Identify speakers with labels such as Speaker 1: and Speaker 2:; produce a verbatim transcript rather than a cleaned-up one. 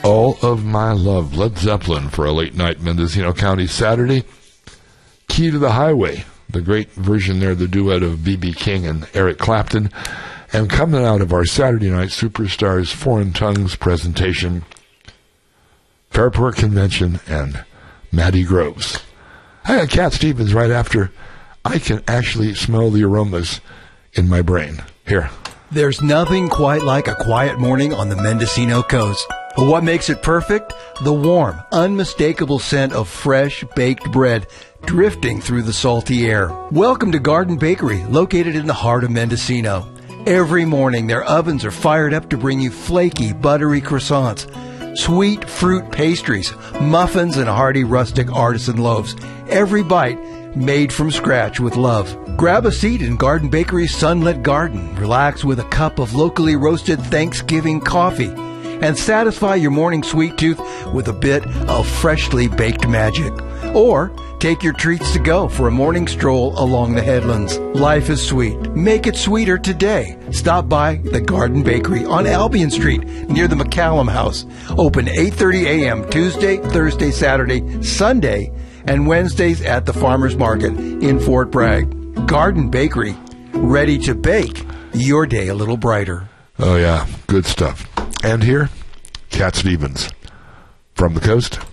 Speaker 1: All of My Love, Led Zeppelin, for a late night Mendocino County Saturday. Key to the Highway, the great version there, the duet of B B King and Eric Clapton. And coming out of our Saturday Night Superstars Foreign Tongues presentation, Fairport Convention and Maddie Groves. I got Cat Stevens right after. I can actually smell the aromas in my brain. Here.
Speaker 2: There's nothing quite like a quiet morning on the Mendocino coast. But what makes it perfect? The warm, unmistakable scent of fresh baked bread drifting through the salty air. Welcome to Garden Bakery, located in the heart of Mendocino. Every morning, their ovens are fired up to bring you flaky, buttery croissants, sweet fruit pastries, muffins, and hearty rustic artisan loaves. Every bite made from scratch with love. Grab a seat in Garden Bakery's sunlit garden. Relax with a cup of locally roasted Thanksgiving coffee. And satisfy your morning sweet tooth with a bit of freshly baked magic. Or take your treats to go for a morning stroll along the headlands. Life is sweet. Make it sweeter today. Stop by the Garden Bakery on Albion Street near the McCallum House. Open eight thirty a.m. Tuesday, Thursday, Saturday, Sunday, and Wednesdays at the Farmers Market in Fort Bragg. Garden Bakery, ready to bake your day a little brighter.
Speaker 1: Oh, yeah. Good stuff. And here, Cat Stevens from the coast.